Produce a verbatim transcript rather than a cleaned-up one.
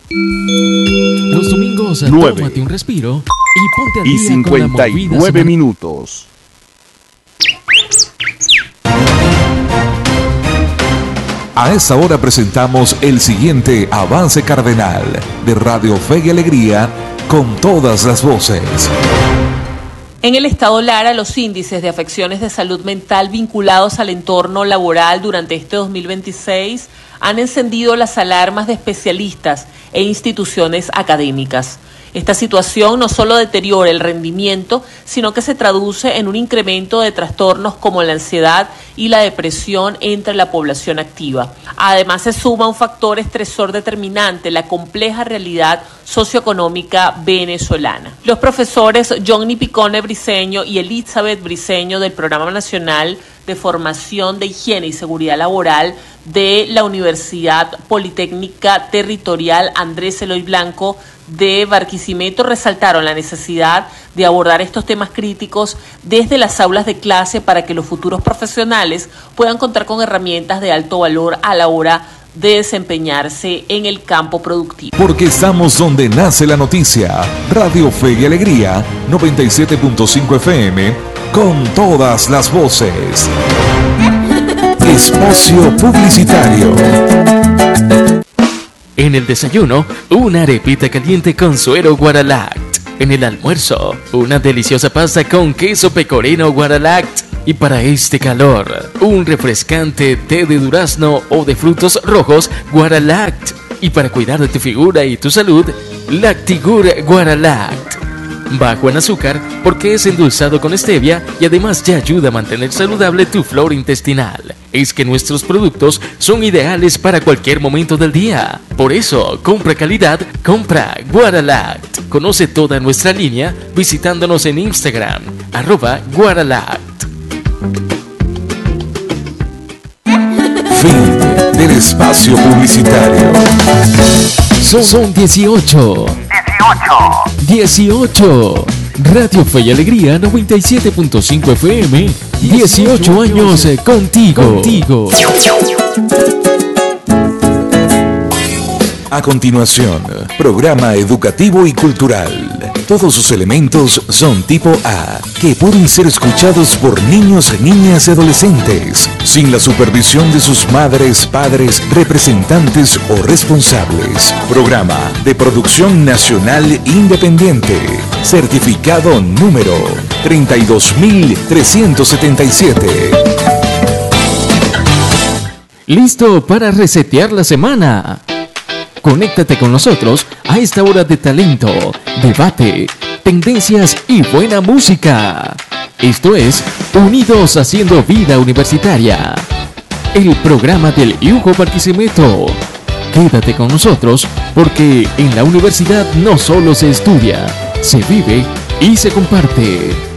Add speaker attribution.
Speaker 1: Los domingos,
Speaker 2: nueve
Speaker 1: tómate un respiro y ponte al
Speaker 2: y
Speaker 1: día con la
Speaker 2: cincuenta y
Speaker 1: movida
Speaker 2: nueve
Speaker 1: semanal.
Speaker 2: minutos.
Speaker 3: A esta hora presentamos el siguiente avance cardenal de Radio Fe y Alegría con todas las voces.
Speaker 4: En el estado Lara, los índices de afecciones de salud mental vinculados al entorno laboral durante este dos mil veintiséis han encendido las alarmas de especialistas e instituciones académicas. Esta situación no solo deteriora el rendimiento, sino que se traduce en un incremento de trastornos como la ansiedad y la depresión entre la población activa. Además, se suma un factor estresor determinante, la compleja realidad socioeconómica venezolana. Los profesores Johnny Picone Briceño y Elizabeth Briceño del Programa Nacional de Formación de Higiene y Seguridad Laboral de la Universidad Politécnica Territorial Andrés Eloy Blanco de Barquisimeto resaltaron la necesidad de abordar estos temas críticos desde las aulas de clase para que los futuros profesionales puedan contar con herramientas de alto valor a la hora de desempeñarse en el campo productivo.
Speaker 3: Porque estamos donde nace la noticia. Radio Fe y Alegría, noventa y siete punto cinco F M, con todas las voces. Espacio publicitario.
Speaker 1: En el desayuno, una arepita caliente con suero Guaralact. En el almuerzo, una deliciosa pasta con queso pecorino Guaralact. Y para este calor, un refrescante té de durazno o de frutos rojos Guaralact. Y para cuidar de tu figura y tu salud, Lactigur Guaralact. Bajo en azúcar porque es endulzado con stevia y además te ayuda a mantener saludable tu flora intestinal. Es que nuestros productos son ideales para cualquier momento del día. Por eso, compra calidad, compra Guaralact. Conoce toda nuestra línea visitándonos en Instagram, arroba Guaralact.
Speaker 3: Fin del espacio publicitario.
Speaker 1: Son, son dieciocho. dieciocho. Radio Fe y Alegría noventa y siete punto cinco F M. dieciocho años contigo. contigo.
Speaker 3: A continuación, programa educativo y cultural. Todos sus elementos son tipo A, que pueden ser escuchados por niños, niñas y adolescentes, sin la supervisión de sus madres, padres, representantes o responsables. Programa de producción nacional independiente. Certificado número treinta y dos mil trescientos setenta y siete.
Speaker 1: Listo para resetear la semana. Conéctate con nosotros a esta hora de talento, debate, tendencias y buena música. Esto es Unidos Haciendo Vida Universitaria, el programa del I U J O Barquisimeto. Quédate con nosotros porque en la universidad no solo se estudia, se vive y se comparte.